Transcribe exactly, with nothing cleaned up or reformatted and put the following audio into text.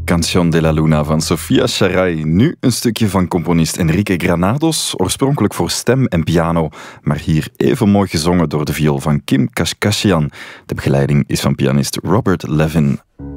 Canción de la Luna van Sofia Sharai. Nu een stukje van componist Enrique Granados, oorspronkelijk voor stem en piano, maar hier even mooi gezongen door de viool van Kim Kashkashian. De begeleiding is van pianist Robert Levin.